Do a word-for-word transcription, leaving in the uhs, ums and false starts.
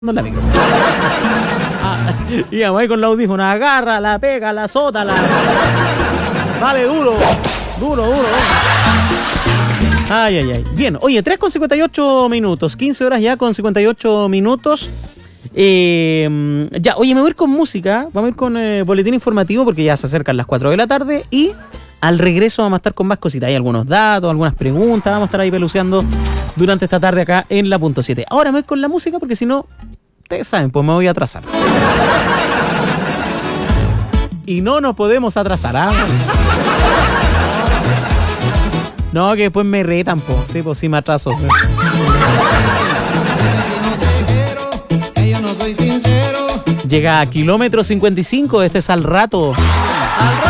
No la micro. Ah, y vamos ahí con la audífono, agarra, la pega, la sota, la. Dale duro, duro, duro. Ay, ay, ay. Bien, oye, tres con cincuenta y ocho minutos, quince horas ya con cincuenta y ocho minutos. Eh, ya, oye, me voy a ir con música, vamos a ir con eh, boletín informativo porque ya se acercan las cuatro de la tarde y al regreso vamos a estar con más cositas. Hay algunos datos, algunas preguntas, vamos a estar ahí peluceando durante esta tarde acá en la punto siete. Ahora me voy con la música porque si no, ustedes saben, pues me voy a atrasar. Y no nos podemos atrasar, ¿ah? No, que después me retan, pues, sí, pues sí me atraso. ¿Sí? Llega a kilómetro cincuenta y cinco, este es Al Rato. Al Rato.